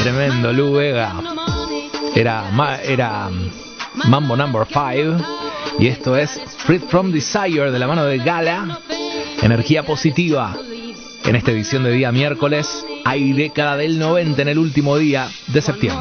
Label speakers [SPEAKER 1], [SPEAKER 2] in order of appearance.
[SPEAKER 1] tremendo Lou Bega. Era Mambo No. 5. Y esto es Freed From Desire de la mano de Gala. Energía positiva en esta edición de día miércoles. Hay década del 90 en el último día de septiembre.